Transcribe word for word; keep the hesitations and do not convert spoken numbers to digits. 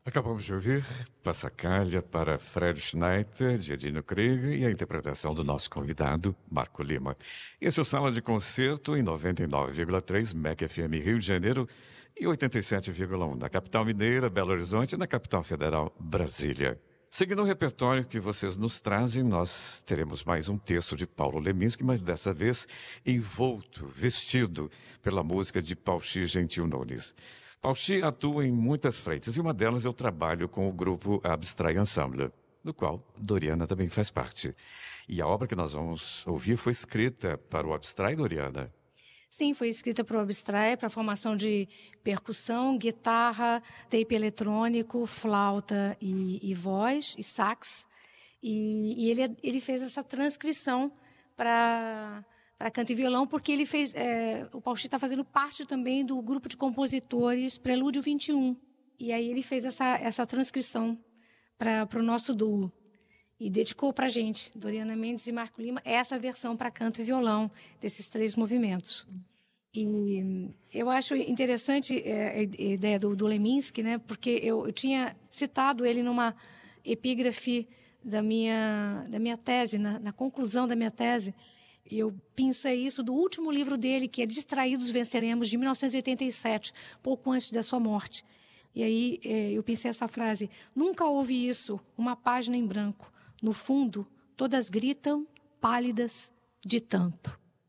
Acabamos de ouvir Passacaglia para Fred Schneider, de Edinho Krieg e a interpretação do nosso convidado, Marco Lima. Esse é o Sala de Concerto em noventa e nove vírgula três M E C F M Rio de Janeiro e oitenta e sete vírgula um na capital mineira, Belo Horizonte e na capital federal, Brasília. Seguindo o repertório que vocês nos trazem, nós teremos mais um texto de Paulo Leminski, mas dessa vez envolto, vestido pela música de Pauxi Gentil Nunes. Pauxi atua em muitas frentes e uma delas é o trabalho com o grupo Abstrai Ensemble, do qual Doriana também faz parte. E a obra que nós vamos ouvir foi escrita para o Abstrai, Doriana? Sim, foi escrita para o Abstrai, para a formação de percussão, guitarra, tape eletrônico, flauta e, e voz, e sax. E, e ele, ele fez essa transcrição para... para canto e violão, porque ele fez, é, o Pauxi está fazendo parte também do grupo de compositores Prelúdio vinte e um. E aí ele fez essa, essa transcrição para o nosso duo. E dedicou para a gente, Doriana Mendes e Marco Lima, essa versão para canto e violão, desses três movimentos. E eu acho interessante é, a ideia do, do Leminski, né, porque eu, eu tinha citado ele numa epígrafe da minha, da minha tese, na, na conclusão da minha tese. Eu pensei isso do último livro dele, que é Distraídos Venceremos, de mil novecentos e oitenta e sete, pouco antes da sua morte. E aí eh, eu pensei essa frase: nunca houve isso, uma página em branco. No fundo, todas gritam, pálidas, de tanto.